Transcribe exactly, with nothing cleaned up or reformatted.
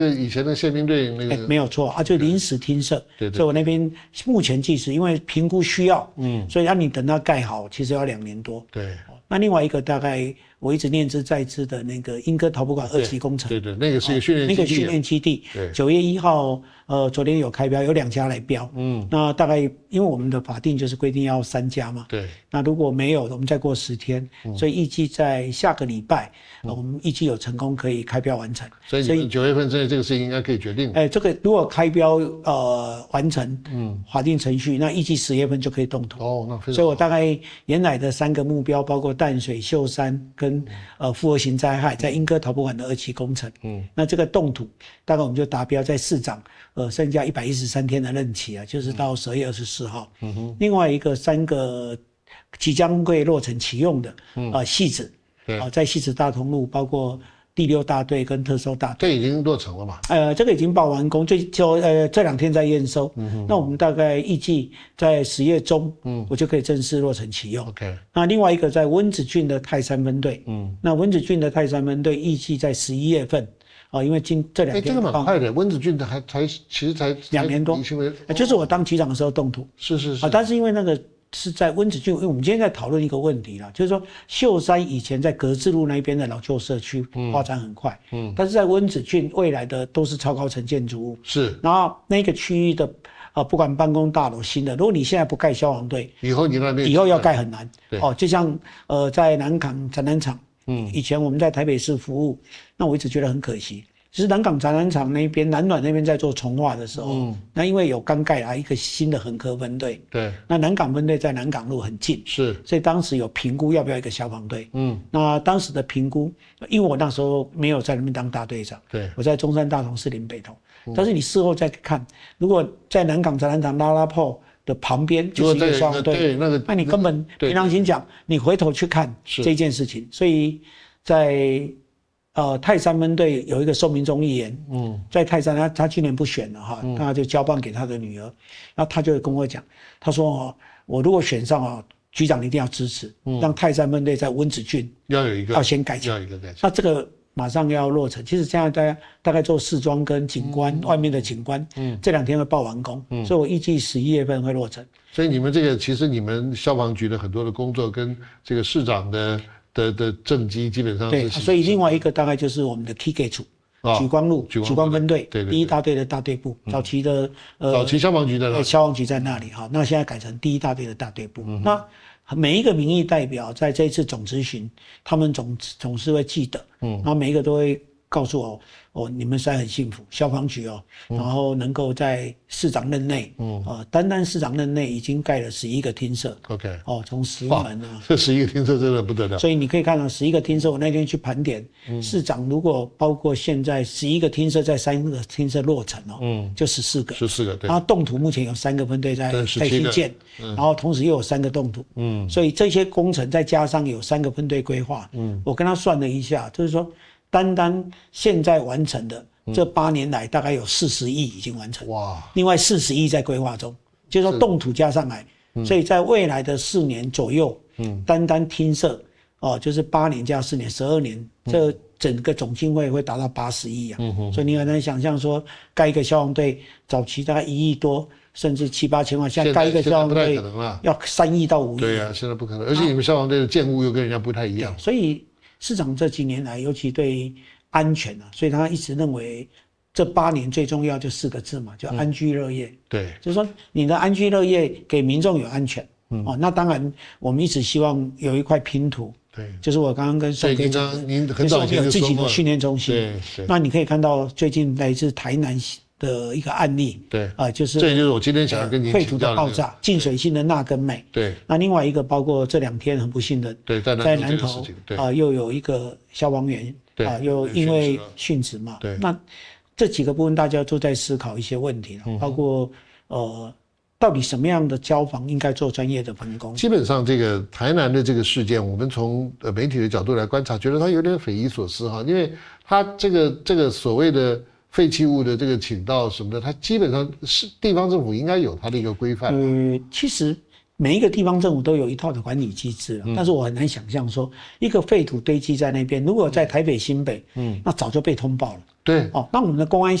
以前的宪兵队那个、 欸、没有错啊，就临时听设。 对对。 所以我那边目前计时，因为评估需要，嗯，所以让你等它盖好，其实要两年多。 对。 那另外一个大概我一直念之在之的那个莺歌陶博馆二期工程， 对 对, 对，那个是一个训练基地、啊哦， 那个训练基地。 对。 九月一号，呃，昨天有开标，有两家来标。嗯。那大概因为我们的法定就是规定要三家嘛。 对。 那如果没有，我们再过十天，嗯、所以预计在下个礼拜、嗯呃，我们预计有成功可以开标完成。 所以你九月份之内这个事情应该可以决定。 哎、欸，这个如果开标呃完成，嗯，法定程序，那预计十月份就可以动土。 哦，那非常好。 所以我大概原来的三个目标，包括淡水、秀山跟、嗯、呃复合型灾害，在莺歌陶博馆的二期工程，嗯，那这个动土大概我们就达标，在市长呃剩下一百一十三天的任期啊，就是到十二月二十四号。嗯哼。另外一个三个即将会落成启用的，嗯，呃汐止，对，啊、呃，在汐止大同路，包括第六大队跟特搜大队， 这已经落成了嘛？ 呃，这个已经报完工，最就呃这两天在验收。嗯哼。那我们大概预计在十月中，嗯，我就可以正式落成启用。 OK。 那另外一个在温子郡的泰山分队，嗯，那温子郡的泰山分队预计在十一月份，啊、呃，因为今这两天， 哎、欸，这个蛮快的，温子郡的还才其实才两年多，哦、就是我当局长的时候动土。 是是是。 啊，但是因为那个。是在温子郡，因为我们今天在讨论一个问题啦，就是说秀山以前在格致路那边的老旧社区发展很快，嗯，嗯但是在温子郡未来的都是超高层建筑物， 是， 然后那个区域的呃不管办公大楼新的，如果你现在不盖消防队， 以后你那边以后要盖很难， 对， 哦，就像呃在南港展览场，嗯，以前我们在台北市服务，那我一直觉得很可惜。其实南港展览场那边南软那边在做重划的时候，嗯，那因为有刚盖来一个新的横科分队，对，那南港分队在南港路很近，是，所以当时有评估要不要一个消防队，嗯，那当时的评估，因为我那时候没有在那边当大队长，对，我在中山大同士林北投，嗯，但是你事后再看，如果在南港展览场拉拉炮的旁边就是一个消防队，对，那个，那你根本凭良心讲，你回头去看这件事情，所以在。呃，泰山分队有一个寿民忠议员，嗯，在泰山他他今年不选了哈，嗯，他就交棒给他的女儿，然后他就跟我讲，他说哦，我如果选上啊，局长一定要支持，嗯，让泰山分队在温子郡要有一个要先盖起来， 要有一个盖起来， 那这个马上要落成。其实现在大家大概做试装跟景观，嗯，外面的景观，嗯，这两天会报完工，嗯，所以我预计十一月份会落成。 所以你们这个其实你们消防局的很多的工作跟这个市长的。的的政绩基本上是， 对，所以另外一个大概就是我们的 K K 处，哦，莒光路莒光分队，对对对，第一大队的大队部，嗯，早期的呃早期消防局在那， 消防局在那里哈，那现在改成第一大队的大队部。嗯，那每一个民意代表在这一次总咨询，他们总总是会记得，嗯，然后每一个都会告诉我，哦，你们实在很幸福，消防局哦，嗯，然后能够在市长任内，嗯，呃，单单市长任内已经盖了十一个厅舍 ，OK， 哦，从石门啊， 这十一个厅舍真的不得了。 所以你可以看到十一个厅舍，我那天去盘点，嗯，市长如果包括现在十一个厅舍在三个厅舍落成哦，嗯，就十四个， 十四个，对。 然后动土目前有三个分队在在新建，嗯，然后同时又有三个动土，嗯，所以这些工程再加上有三个分队规划，嗯，我跟他算了一下，就是说。单单现在完成的这八年来，大概有四十亿已经完成。哇！另外四十亿在规划中，就是说动土加上来，嗯，所以在未来的四年左右，嗯，单单厅舍哦，就是八年加四年，十二年，嗯，这整个总经费会达到八十亿啊。嗯哼。所以你很难想象说，盖一个消防队，早期大概一亿多，甚至七八千万，现在盖一个消防队要三亿到五亿。 对啊，现在不可能，而且你们消防队的建物又跟人家不太一样， 所以。市长这几年来，尤其对安全啊，所以他一直认为这八年最重要就四个字嘛，叫安居乐业。嗯，对，就是说你的安居乐业给民众有安全，嗯，哦，那当然我们一直希望有一块拼图，对，就是我刚刚跟宋哥讲的， 您很早以前就说过， 有自己的训练中心， 对对。 那你可以看到最近来自台南的一个案例，对啊，呃，就是这也就是我今天想要跟您废土的爆炸，净水性的钠跟镁，对。那另外一个包括这两天很不幸的，对，在南投啊，呃，又有一个消防员啊，呃，又因为殉职嘛，对。那这几个部分大家都在思考一些问题，嗯，包括呃，到底什么样的消防应该做专业的分工？ 基本上这个台南的这个事件，我们从呃媒体的角度来观察，觉得它有点匪夷所思哈，因为它这个这个所谓的。废弃物的这个倾倒什么的，它基本上是地方政府应该有它的一个规范。 呃，其实每一个地方政府都有一套的管理机制了，嗯、但是我很难想象说一个废土堆积在那边，如果在台北新北，嗯，那早就被通报了。 对， 哦，那我们的公安